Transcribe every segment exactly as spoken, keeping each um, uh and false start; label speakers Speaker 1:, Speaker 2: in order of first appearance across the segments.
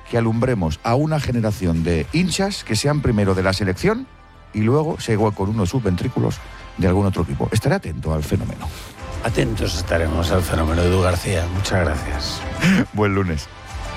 Speaker 1: que alumbremos a una generación de hinchas que sean primero de la selección y luego se igual con unos subventrículos de algún otro equipo. Estaré atento al fenómeno.
Speaker 2: Atentos estaremos al fenómeno de Edu García. Muchas gracias.
Speaker 1: Buen lunes.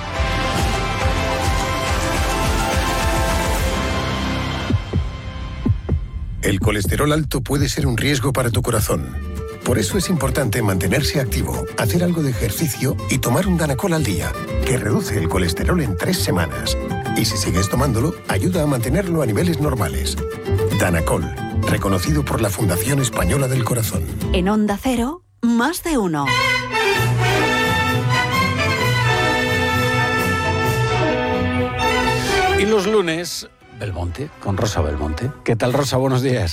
Speaker 3: El colesterol alto puede ser un riesgo para tu corazón. Por eso es importante mantenerse activo, hacer algo de ejercicio y tomar un Danacol al día, que reduce el colesterol en tres semanas. Y si sigues tomándolo, ayuda a mantenerlo a niveles normales. Danacol, reconocido por la Fundación Española del Corazón.
Speaker 4: En Onda Cero, más de uno.
Speaker 2: Y los lunes, Belmonte, con Rosa Belmonte. ¿Qué tal, Rosa? Buenos días.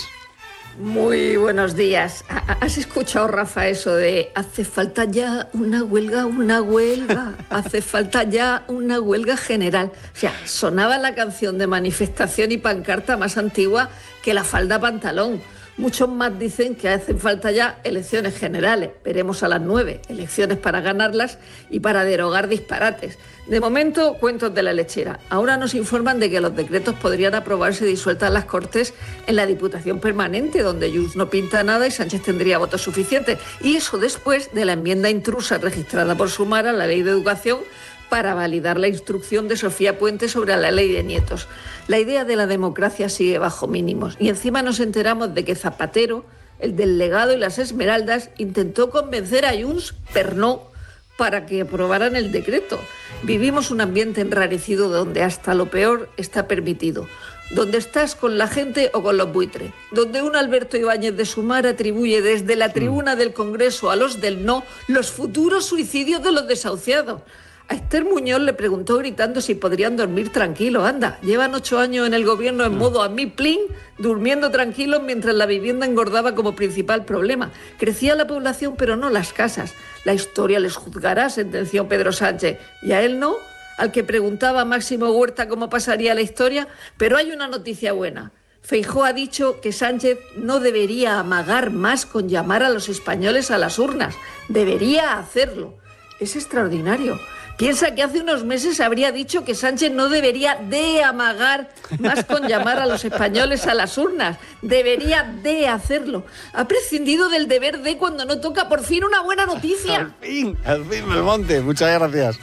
Speaker 5: Muy buenos días. ¿Has escuchado, Rafa, eso de hace falta ya una huelga, una huelga? Hace falta ya una huelga general. O sea, sonaba la canción de manifestación y pancarta más antigua que la falda pantalón. Muchos más dicen que hacen falta ya elecciones generales. Veremos a las nueve. Elecciones para ganarlas y para derogar disparates. De momento, cuentos de la lechera. Ahora nos informan de que los decretos podrían aprobarse disueltas las Cortes en la Diputación Permanente, donde Junts no pinta nada y Sánchez tendría votos suficientes. Y eso después de la enmienda intrusa registrada por Sumar a la Ley de Educación para validar la instrucción de Sofía Puente sobre la ley de nietos. La idea de la democracia sigue bajo mínimos y encima nos enteramos de que Zapatero, el del legado y las esmeraldas, intentó convencer a Junts, pero no, para que aprobaran el decreto. Vivimos un ambiente enrarecido donde hasta lo peor está permitido, donde estás con la gente o con los buitres, donde un Alberto Ibáñez de Sumar atribuye desde la tribuna del Congreso a los del no los futuros suicidios de los desahuciados. A Esther Muñoz le preguntó gritando si podrían dormir tranquilos. Anda, llevan ocho años en el gobierno en modo a mí plin, durmiendo tranquilos mientras la vivienda engordaba como principal problema. Crecía la población, pero no las casas. La historia les juzgará, sentenció Pedro Sánchez. ¿Y a él no? Al que preguntaba Máximo Huerta cómo pasaría la historia. Pero hay una noticia buena. Feijóo ha dicho que Sánchez no debería amagar más con llamar a los españoles a las urnas. Debería hacerlo. Es extraordinario. Piensa que hace unos meses habría dicho que Sánchez no debería de amagar más con llamar a los españoles a las urnas. Debería de hacerlo. Ha prescindido del deber de cuando no toca. Por fin una buena noticia.
Speaker 2: Al fin, al fin, Belmonte. Muchas gracias.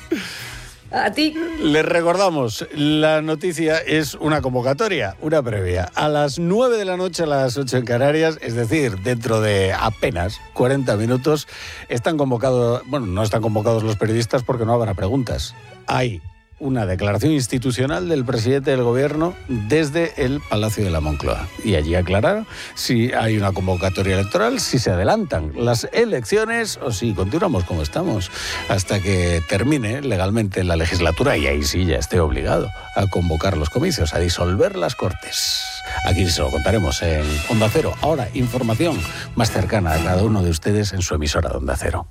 Speaker 5: A ti.
Speaker 2: Les recordamos, la noticia es una convocatoria, una previa. A las nueve de la noche, a las ocho en Canarias, es decir, dentro de apenas cuarenta minutos, están convocados, bueno, no están convocados los periodistas porque no habrá preguntas. Hay una declaración institucional del presidente del gobierno desde el Palacio de la Moncloa. Y allí aclarar si hay una convocatoria electoral, si se adelantan las elecciones o si continuamos como estamos hasta que termine legalmente la legislatura y ahí sí ya esté obligado a convocar los comicios, a disolver las Cortes. Aquí se lo contaremos en Onda Cero. Ahora, información más cercana a cada uno de ustedes en su emisora de Onda Cero.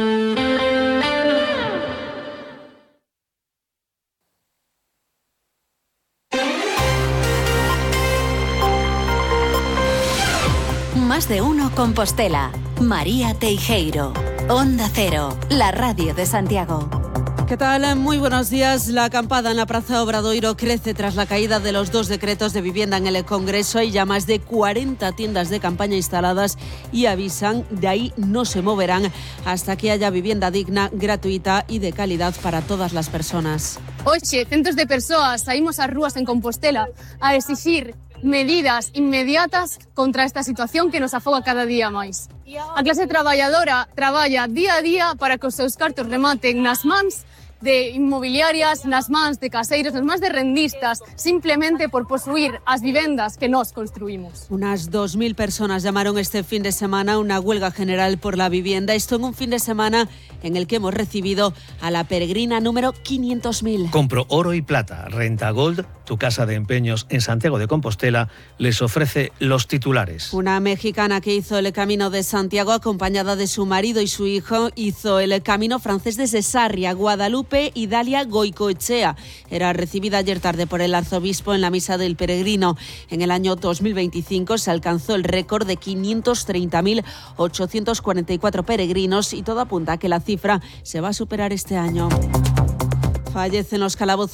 Speaker 4: Más de uno Compostela. María Teijeiro. Onda Cero, la radio de Santiago.
Speaker 6: ¿Qué tal? Muy buenos días. La acampada en la Plaza Obradoiro crece tras la caída de los dos decretos de vivienda en el Congreso. Hay ya más de cuarenta tiendas de campaña instaladas y avisan de ahí no se moverán hasta que haya vivienda digna, gratuita y de calidad para todas las personas.
Speaker 7: Hoxe, centos de persoas saímos ás rúas en Compostela a exixir medidas inmediatas contra esta situación que nos afoga cada día máis. A clase traballadora traballa día a día para que os seus cartos rematen nas mans de inmobiliarias, nas mans de caseiros, nas mans de rendistas, simplemente por posuir as vivendas que nós construímos.
Speaker 6: Unas dos mil personas llamaron este fin de semana a una huelga general por la vivienda. Esto en un fin de semana en el que hemos recibido a la peregrina número quinientos mil.
Speaker 8: Compro oro y plata. Renta Gold, tu casa de empeños en Santiago de Compostela, les ofrece los titulares.
Speaker 6: Una mexicana que hizo el Camino de Santiago acompañada de su marido y su hijo hizo el Camino francés desde Sarria, Guadalupe y Dalia Goicoechea. Era recibida ayer tarde por el arzobispo en la misa del peregrino. En el año dos mil veinticinco se alcanzó el récord de quinientos treinta mil ochocientos cuarenta y cuatro peregrinos y todo apunta a que la cifra se va a superar este año. Fallecen los calabozos